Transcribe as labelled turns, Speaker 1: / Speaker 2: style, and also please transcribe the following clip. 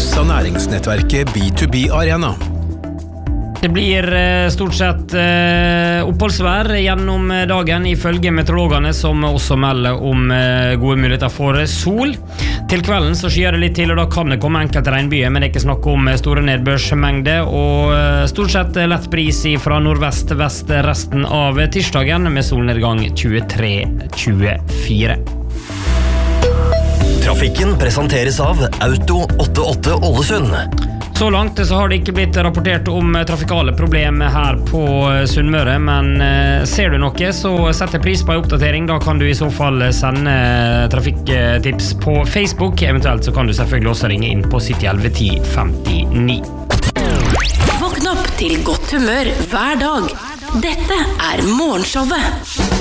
Speaker 1: produseres av næringsnettverket B2B Arena.
Speaker 2: Det blir stort sett oppholdsvær gjennom dagen ifølge meteorologene som også melder om gode muligheter for sol. Til kvelden så skyer det litt til, og da kan det komme enkelte regnbyer, men det er ikke snakk om store nedbørsmengder, og stort sett lett bris fra nordvest-vest resten av tirsdagen med solnedgang 23-24.
Speaker 3: Trafikken presenteres av Auto 88 Ålesund.
Speaker 2: Så langt så har det ikke blitt rapportert om trafikale problemer her på Sunnmøre, men ser du noe så setter pris på en oppdatering. Da kan du i så fall sende trafikktips på Facebook, eventuelt så kan du selvfølgelig også ringe inn på 7011 1059.
Speaker 4: Våkn opp til godt humør hver dag. Dette er Morgenshowet.